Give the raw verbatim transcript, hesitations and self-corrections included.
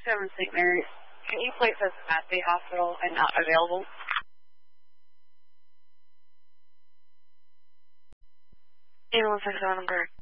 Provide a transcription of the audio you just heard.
seven Saint Mary's. Can you place us at the hospital and not available? eight one six seven, I'm correct.